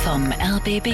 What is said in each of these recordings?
vom RBB.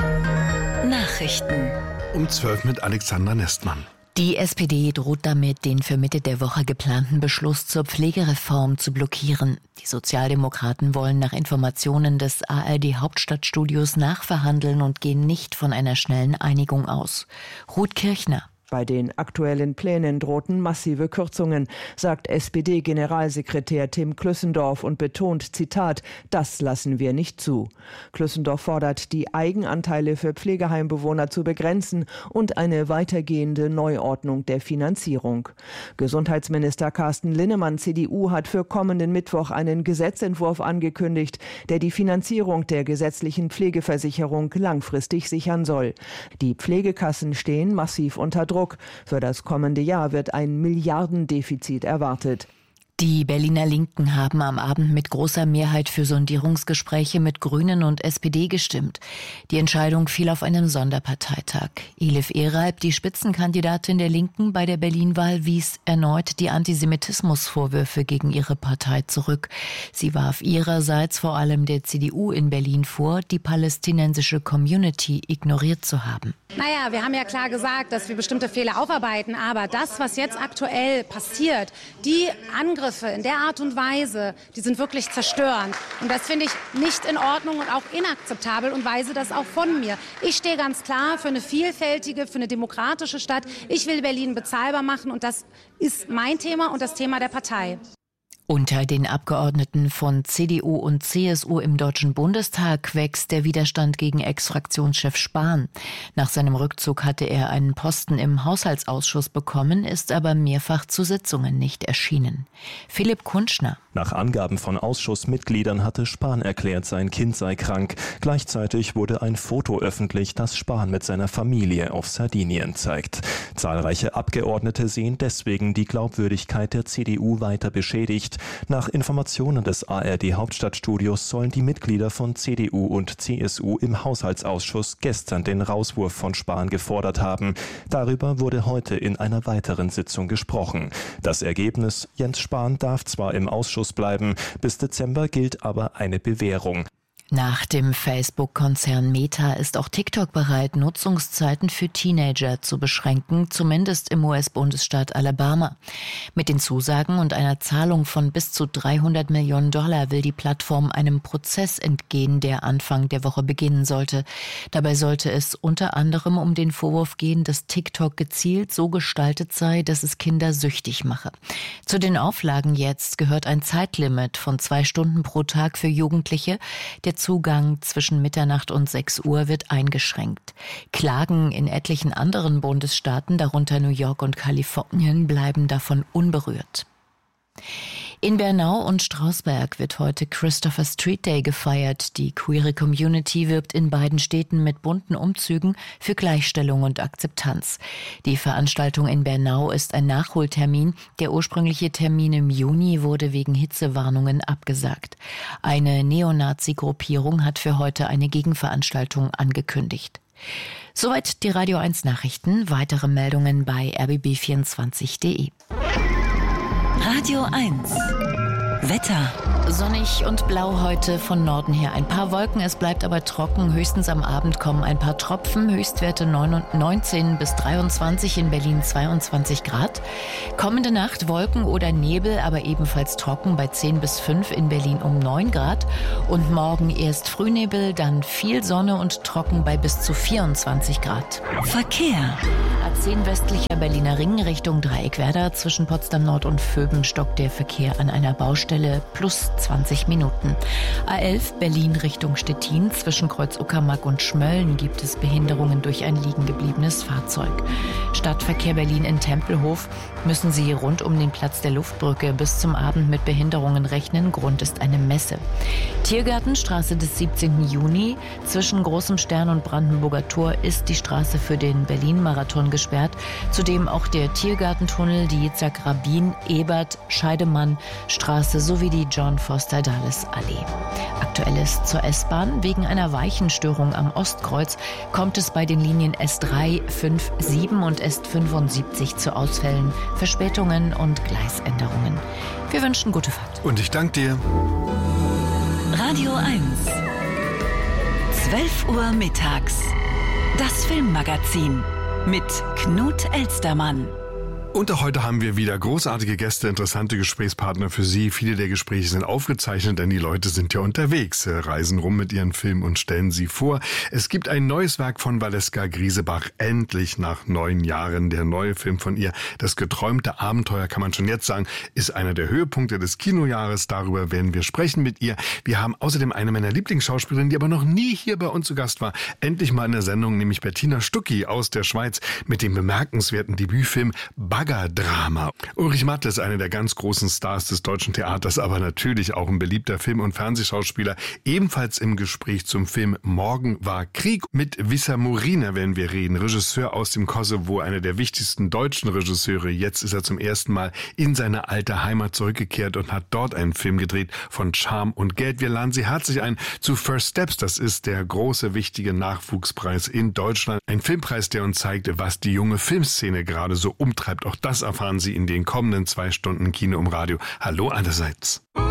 Nachrichten. Um 12 mit Alexandra Nestmann. Die SPD droht damit, den für Mitte der Woche geplanten Beschluss zur Pflegereform zu blockieren. Die Sozialdemokraten wollen nach Informationen des ARD-Hauptstadtstudios nachverhandeln und gehen nicht von einer schnellen Einigung aus. Ruth Kirchner. Bei den aktuellen Plänen drohten massive Kürzungen, sagt SPD-Generalsekretär Tim Klüssendorf und betont, Zitat, das lassen wir nicht zu. Klüssendorf fordert, die Eigenanteile für Pflegeheimbewohner zu begrenzen und eine weitergehende Neuordnung der Finanzierung. Gesundheitsminister Carsten Linnemann, CDU, hat für kommenden Mittwoch einen Gesetzentwurf angekündigt, der die Finanzierung der gesetzlichen Pflegeversicherung langfristig sichern soll. Die Pflegekassen stehen massiv unter Druck. Für das kommende Jahr wird ein Milliardendefizit erwartet. Die Berliner Linken haben am Abend mit großer Mehrheit für Sondierungsgespräche mit Grünen und SPD gestimmt. Die Entscheidung fiel auf einem Sonderparteitag. Elif Eralb, die Spitzenkandidatin der Linken bei der Berlin-Wahl, wies erneut die Antisemitismusvorwürfe gegen ihre Partei zurück. Sie warf ihrerseits vor allem der CDU in Berlin vor, die palästinensische Community ignoriert zu haben. Naja, wir haben ja klar gesagt, dass wir bestimmte Fehler aufarbeiten, aber das, was jetzt aktuell passiert, die Angriffe in der Art und Weise, die sind wirklich zerstörend. Und das finde ich nicht in Ordnung und auch inakzeptabel und weise das auch von mir. Ich stehe ganz klar für eine vielfältige, für eine demokratische Stadt. Ich will Berlin bezahlbar machen und das ist mein Thema und das Thema der Partei. Unter den Abgeordneten von CDU und CSU im Deutschen Bundestag wächst der Widerstand gegen Ex-Fraktionschef Spahn. Nach seinem Rückzug hatte er einen Posten im Haushaltsausschuss bekommen, ist aber mehrfach zu Sitzungen nicht erschienen. Philipp Kunschner. Nach Angaben von Ausschussmitgliedern hatte Spahn erklärt, sein Kind sei krank. Gleichzeitig wurde ein Foto öffentlich, das Spahn mit seiner Familie auf Sardinien zeigt. Zahlreiche Abgeordnete sehen deswegen die Glaubwürdigkeit der CDU weiter beschädigt. Nach Informationen des ARD-Hauptstadtstudios sollen die Mitglieder von CDU und CSU im Haushaltsausschuss gestern den Rauswurf von Spahn gefordert haben. Darüber wurde heute in einer weiteren Sitzung gesprochen. Das Ergebnis: Jens Spahn darf zwar im Ausschuss bleiben, bis Dezember gilt aber eine Bewährung. Nach dem Facebook-Konzern Meta ist auch TikTok bereit, Nutzungszeiten für Teenager zu beschränken, zumindest im US-Bundesstaat Alabama. Mit den Zusagen und einer Zahlung von bis zu $300 Millionen will die Plattform einem Prozess entgehen, der Anfang der Woche beginnen sollte. Dabei sollte es unter anderem um den Vorwurf gehen, dass TikTok gezielt so gestaltet sei, dass es Kinder süchtig mache. Zu den Auflagen jetzt gehört ein Zeitlimit von 2 Stunden pro Tag für Jugendliche. Der Zugang zwischen Mitternacht und 6 Uhr wird eingeschränkt. Klagen in etlichen anderen Bundesstaaten, darunter New York und Kalifornien, bleiben davon unberührt. In Bernau und Strausberg wird heute Christopher Street Day gefeiert. Die queere Community wirbt in beiden Städten mit bunten Umzügen für Gleichstellung und Akzeptanz. Die Veranstaltung in Bernau ist ein Nachholtermin. Der ursprüngliche Termin im Juni wurde wegen Hitzewarnungen abgesagt. Eine Neonazi-Gruppierung hat für heute eine Gegenveranstaltung angekündigt. Soweit die Radio 1 Nachrichten. Weitere Meldungen bei rbb24.de. Radio 1. Wetter. Sonnig und blau heute von Norden her. Ein paar Wolken, es bleibt aber trocken. Höchstens am Abend kommen ein paar Tropfen. Höchstwerte 19 bis 23, in Berlin 22 Grad. Kommende Nacht Wolken oder Nebel, aber ebenfalls trocken bei 10 bis 5, in Berlin um 9 Grad. Und morgen erst Frühnebel, dann viel Sonne und trocken bei bis zu 24 Grad. Verkehr. A10 westlicher Berliner Ring Richtung Dreieckwerder. Zwischen Potsdam Nord und Vöben stockt der Verkehr an einer Baustelle plus 20 Minuten. A11 Berlin Richtung Stettin. Zwischen Kreuz Uckermark und Schmölln gibt es Behinderungen durch ein liegen gebliebenes Fahrzeug. Stadtverkehr Berlin in Tempelhof. Müssen Sie rund um den Platz der Luftbrücke bis zum Abend mit Behinderungen rechnen. Grund ist eine Messe. Tiergartenstraße des 17. Juni. Zwischen Großem Stern und Brandenburger Tor ist die Straße für den Berlin-Marathon gesperrt. Zudem auch der Tiergartentunnel, die Yitzhak-Rabin, Ebert, Scheidemann Straße sowie die John Foster Dulles Allee. Aktuelles zur S-Bahn. Wegen einer Weichenstörung am Ostkreuz kommt es bei den Linien S3, 5, 7 und S75 zu Ausfällen, Verspätungen und Gleisänderungen. Wir wünschen gute Fahrt. Und ich danke dir. Radio 1. 12 Uhr mittags. Das Filmmagazin mit Knut Elstermann. Und auch heute haben wir wieder großartige Gäste, interessante Gesprächspartner für Sie. Viele der Gespräche sind aufgezeichnet, denn die Leute sind ja unterwegs, reisen rum mit ihren Filmen und stellen sie vor. Es gibt ein neues Werk von Valeska Griesebach, endlich nach 9 Jahren. Der neue Film von ihr, Das geträumte Abenteuer, kann man schon jetzt sagen, ist einer der Höhepunkte des Kinojahres. Darüber werden wir sprechen mit ihr. Wir haben außerdem eine meiner Lieblingsschauspielerinnen, die aber noch nie hier bei uns zu Gast war, endlich mal in der Sendung, nämlich Bettina Stucki aus der Schweiz mit dem bemerkenswerten Debütfilm Baggerdrama. Ulrich Mattl ist einer der ganz großen Stars des deutschen Theaters, aber natürlich auch ein beliebter Film- und Fernsehschauspieler. Ebenfalls im Gespräch zum Film Morgen war Krieg. Mit Visar Murina werden wir reden, Regisseur aus dem Kosovo, einer der wichtigsten deutschen Regisseure. Jetzt ist er zum ersten Mal in seine alte Heimat zurückgekehrt und hat dort einen Film gedreht von Charme und Geld. Wir laden Sie herzlich ein zu First Steps. Das ist der große, wichtige Nachwuchspreis in Deutschland. Ein Filmpreis, der uns zeigt, was die junge Filmszene gerade so umtreibt. Auch das erfahren Sie in den kommenden 2 Stunden Kino im Radio. Hallo allerseits.